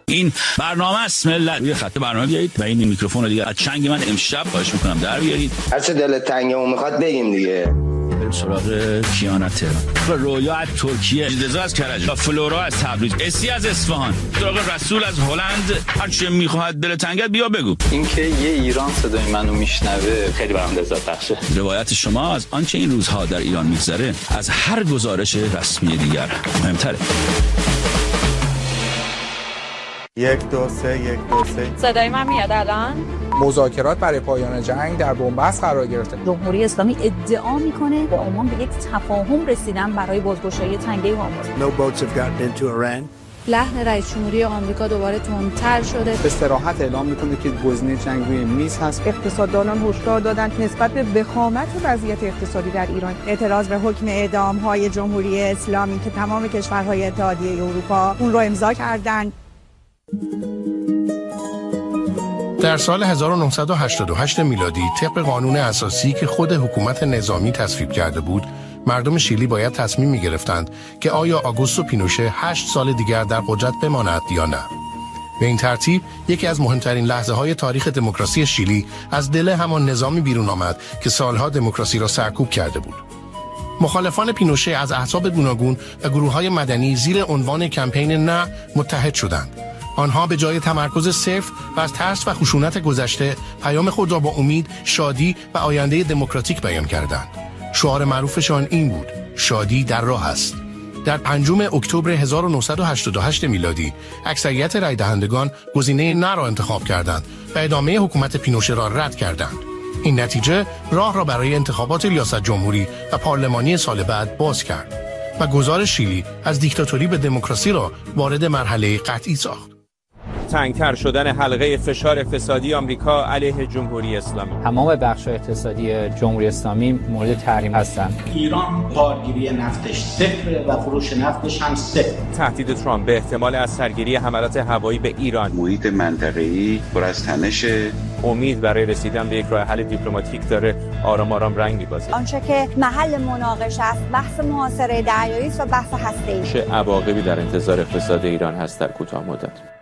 این برنامه است ملت. یه خط برنامه بیارید و این میکروفون رو دیگه از چنگ من امشب خواهش میکنم در بیارید. هر چه دلت تنگه اون میخواد بگیم دیگه. بریم سراغ کیانا تهران، رویا از ترکیه، رضا از کرج، فلورا از تبریز، اسی از اصفهان، سراغ رسول از هلند. هر چه میخواد دل تنگت بیا بگو. اینکه یه ایران صدای منو میشنوه خیلی برام لذت بخشه. روایت شما از آنچه این روزها در ایران میگذره از هر گزارش رسمی دیگر مهمتره. 1 2 3 1 2 3 صدای من میاد الان؟ مذاکرات برای پایان جنگ در بنبست قرار گرفته. جمهوری اسلامی ادعا میکنه با عمان به یک تفاهم رسیدن برای بازگشایی تنگه هرمز. No boats have gotten into Iran. لحن رئیس جمهوری آمریکا دوباره تندتر شده. به صراحت اعلام میکنه که گزینه جنگ روی میز هست. اقتصاددانان هشدار دادند نسبت به وخامت وضعیت اقتصادی در ایران اعتراض به حکم اعدام‌های جمهوری اسلامی که تمام کشورهای اتحادیه اروپا اون رو امضا کردند. در سال 1988 میلادی طبق قانون اساسی که خود حکومت نظامی تصویب کرده بود، مردم شیلی باید تصمیم می‌گرفتند که آیا آگوستو پینوشه 8 سال دیگر در قدرت بماند یا نه. به این ترتیب یکی از مهمترین لحظه‌های تاریخ دموکراسی شیلی از دل همان نظامی بیرون آمد که سالها دموکراسی را سرکوب کرده بود. مخالفان پینوشه از احزاب گوناگون و گروه‌های مدنی زیر عنوان کمپین نه متحد شدند. آنها به جای تمرکز صرف و از ترس و خشونت گذشته، پیام خود را با امید، شادی و آینده دموکراتیک بیان کردند. شعار معروفشان این بود: شادی در راه است. در 5 اکتبر 1988 میلادی اکثریت رای دهندگان گزینه نه را انتخاب کردند و ادامه حکومت پینوشه را رد کردند. این نتیجه راه را برای انتخابات ریاست جمهوری و پارلمانی سال بعد باز کرد و گذار شیلی از دیکتاتوری به دموکراسی را وارد مرحله قطعی ساخت. تنگتر شدن حلقه فشار اقتصادی آمریکا علیه جمهوری اسلامی. تمام بخش‌های اقتصادی جمهوری اسلامی مورد تحریم هستند. ایران بارگیری نفتش صفر و فروش نفتش هم صفر. تهدید ترامپ به احتمال از سرگیری حملات هوایی به ایران. محیط منطقه‌ای پر از تنش. امید برای رسیدن به یک راه حل دیپلماتیک داره آرام آرام رنگ می‌بازه. آنچه که محل مناقشه است بحث محاصره دریایی است و بحث هسته‌ای. چه عواقبی در انتظار اقتصاد ایران هست در کوتاه مدت؟